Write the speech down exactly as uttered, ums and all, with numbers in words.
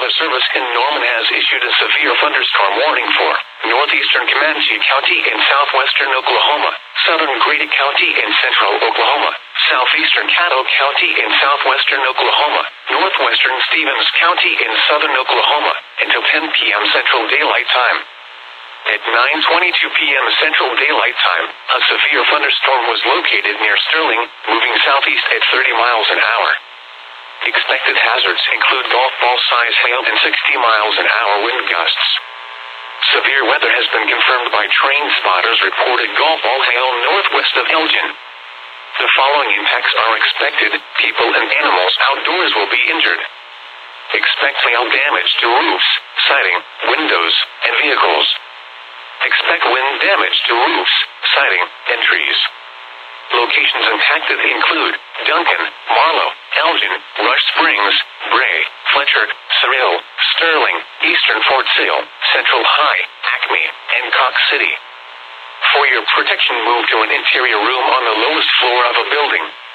Weather Service in Norman has issued a severe thunderstorm warning for northeastern Comanche County in southwestern Oklahoma, southern Grady County in central Oklahoma, southeastern Caddo County in southwestern Oklahoma, northwestern Stevens County in southern Oklahoma, until ten p m Central Daylight Time. At nine twenty-two p m Central Daylight Time, a severe thunderstorm was located near Sterling, moving southeast at thirty miles an hour. Expected hazards include golf ball size hail and sixty miles an hour wind gusts. Severe weather has been confirmed by train spotters reported golf ball hail northwest of Elgin. The following impacts are expected: people and animals outdoors will be injured. Expect hail damage to roofs, siding, windows, and vehicles. Expect wind damage to roofs, siding, and trees. Locations impacted include Duncan, Marlow, Elgin, Rush Springs, Bray, Fletcher, Surreal, Sterling, Eastern Fort Sill, Central High, Acme, and Cox City. For your protection, move to an interior room on the lowest floor of a building.